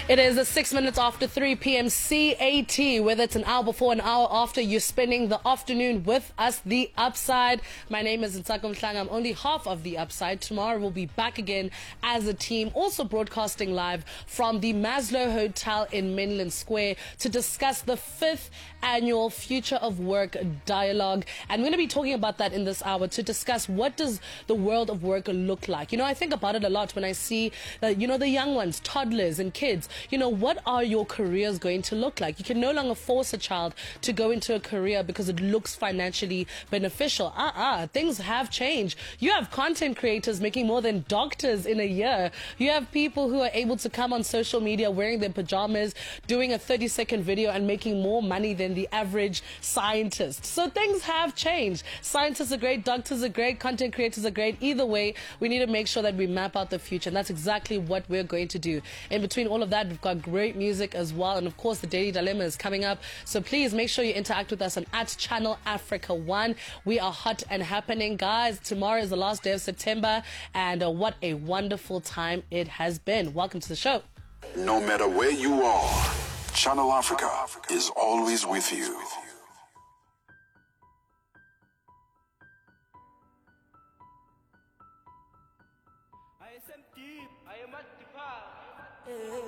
It is 6 minutes after 3 p.m. CAT. Whether it's an hour before, an hour after, you're spending the afternoon with us, The Upside. My name is Nsako Mhlanga. I'm only half of The Upside. Tomorrow we'll be back again as a team, also broadcasting live from the Maslow Hotel in Menlyn Square to discuss the 5th annual Future of Work Dialogue. And we're going to be talking about that in this hour to discuss what does the world of work look like. I think about it a lot when I see, the young ones, toddlers and kids. What are your careers going to look like? You can no longer force a child to go into a career because it looks financially beneficial. Things have changed. You have content creators making more than doctors in a year. You have people who are able to come on social media wearing their pajamas, doing a 30-second video and making more money than the average scientist. So things have changed. Scientists are great, doctors are great, content creators are great. Either way, we need to make sure that we map out the future, and that's exactly what we're going to do. In between all of that, we've got great music as well, and of course the Daily Dilemma is coming up. So please make sure you interact with us on @Channel Africa 1. We are hot and happening, guys. Tomorrow is the last day of September, and what a wonderful time it has been. Welcome to the show. No matter where you are, Channel Africa is always with you. I am deep, I am at the